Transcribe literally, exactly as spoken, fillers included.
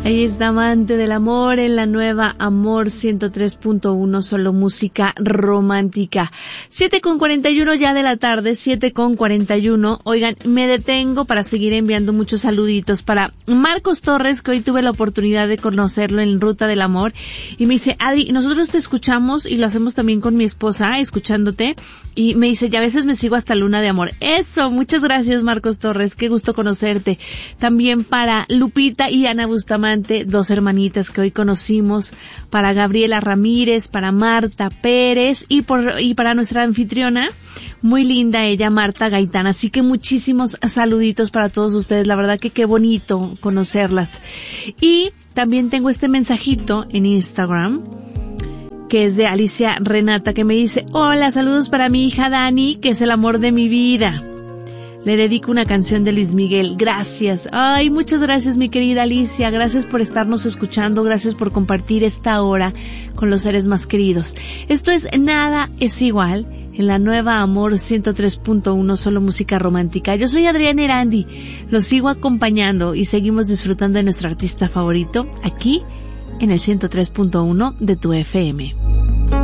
Ahí está Amante del Amor en la nueva Amor ciento tres punto uno, solo música romántica. siete con cuarenta y uno ya de la tarde, siete con cuarenta y uno. Oigan, me detengo para seguir enviando muchos saluditos para Marcos Torres, que hoy tuve la oportunidad de conocerlo en Ruta del Amor, y me dice, Adi, nosotros te escuchamos y lo hacemos también con mi esposa, escuchándote, y me dice, y a veces me sigo hasta Luna de Amor. Eso, muchas gracias Marcos Torres, qué gusto conocerte. También para Lupita y Ana Bustamante, dos hermanitas que hoy conocimos, para Gabriela Ramírez, para Marta Pérez y por y para nuestra anfitriona, muy linda ella, Marta Gaitán. Así que muchísimos saluditos para todos ustedes, la verdad que qué bonito conocerlas. Y también tengo este mensajito en Instagram, que es de Alicia Renata, que me dice, hola, saludos para mi hija Dani, que es el amor de mi vida. Le dedico una canción de Luis Miguel. Gracias. Ay, muchas gracias, mi querida Alicia. Gracias por estarnos escuchando. Gracias por compartir esta hora con los seres más queridos. Esto es Nada es Igual en la nueva Amor ciento tres punto uno, solo música romántica. Yo soy Adriana Erandi. Los sigo acompañando y seguimos disfrutando de nuestro artista favorito aquí en el ciento tres punto uno de tu F M.